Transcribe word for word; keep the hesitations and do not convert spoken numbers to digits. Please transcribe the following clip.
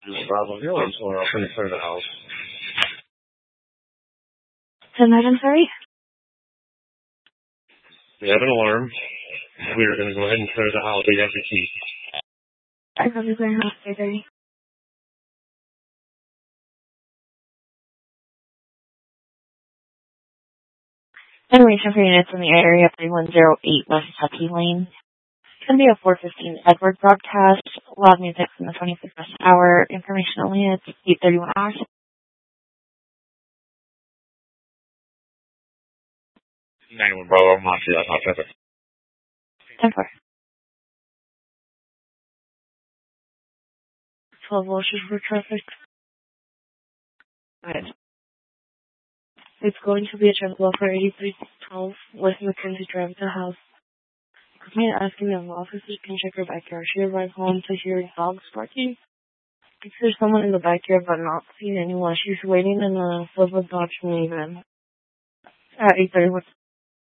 Bravo Hill and tore up in front of the house. Ten I'm sorry? We have an alarm. We are going to go ahead and clear the house. We have the key. I thought we were going to have to thirty. Generation for units in the area three one zero eight West Tucky Lane. It's going to be a four fifteen Edward broadcast. Loud music from the twenty-sixth hour. Information only at eight thirty-one hours. ninety-one Bravo, I'm off to that hot pepper. ten four. twelve Walsh's for traffic. Alright. It's going to be a traffic law for eighty-three twelve West Mackenzie Drive to the house. I'm asking the officers can check her backyard. She arrived home to hear dogs barking. If there's someone in the backyard but not seeing anyone, she's waiting in a silver Dodge minivan at eight thirty-one.